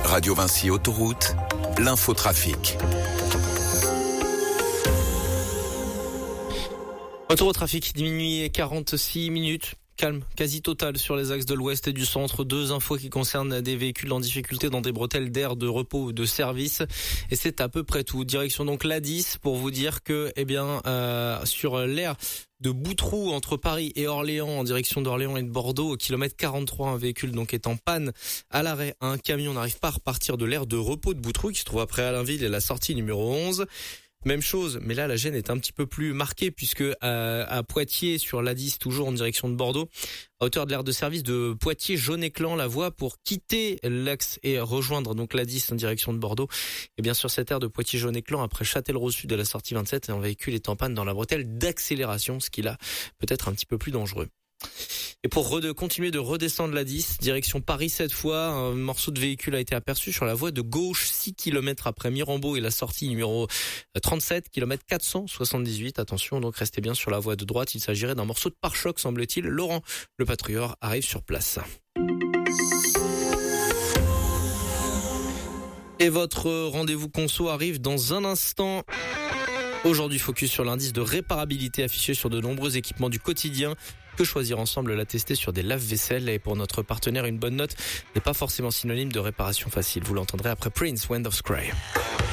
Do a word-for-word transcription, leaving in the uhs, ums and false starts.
Radio Vinci Autoroute, l'infotrafic. Retour au trafic, diminué quarante-six minutes. Calme quasi total sur les axes de l'ouest et du centre. Deux infos qui concernent des véhicules en difficulté dans des bretelles d'air de repos ou de service. Et c'est à peu près tout. Direction donc l'A dix pour vous dire que, eh bien, euh, sur l'aire de Boutroux entre Paris et Orléans, en direction d'Orléans et de Bordeaux, au kilomètre quarante-trois, un véhicule donc est en panne à l'arrêt. Un camion n'arrive pas à repartir de l'aire de repos de Boutroux qui se trouve après Allainville et la sortie numéro onze. Même chose, mais là la gêne est un petit peu plus marquée puisque à, à Poitiers, sur l'A dix, toujours en direction de Bordeaux, à hauteur de l'aire de service de Poitiers-Jaune-Éclan, la voie pour quitter l'axe et rejoindre donc l'A dix en direction de Bordeaux. Et bien sur cette aire de Poitiers-Jaune-Éclan, après Châtellerault Sud de la sortie vingt-sept, un véhicule est en panne dans la bretelle d'accélération, ce qui là peut être un petit peu plus dangereux. Et pour re- continuer de redescendre l'A dix, direction Paris cette fois, un morceau de véhicule a été aperçu sur la voie de gauche, six kilomètres après Mirambeau et la sortie numéro trente-sept, kilomètre quatre cent soixante-dix-huit. Attention, donc restez bien sur la voie de droite, il s'agirait d'un morceau de pare-choc semble-t-il. Laurent, le patrouilleur, arrive sur place. Et votre rendez-vous conso arrive dans un instant. Aujourd'hui, focus sur l'indice de réparabilité affiché sur de nombreux équipements du quotidien. Que choisir ensemble, la tester sur des lave-vaisselle. Et pour notre partenaire, une bonne note n'est pas forcément synonyme de réparation facile. Vous l'entendrez après Prince, Wind of Scray.